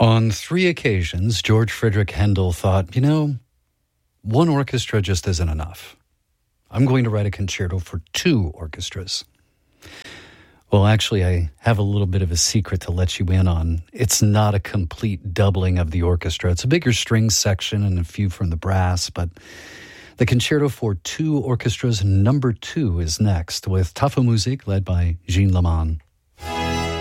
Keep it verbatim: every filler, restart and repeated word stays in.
On three occasions, George Friedrich Handel thought, you know, one orchestra just isn't enough. I'm going to write a concerto for two orchestras. Well, actually, I have a little bit of a secret to let you in on. It's not a complete doubling of the orchestra. It's a bigger string section and a few from the brass, but the concerto for two orchestras number two is next with Tafelmusik led by Gene Leman.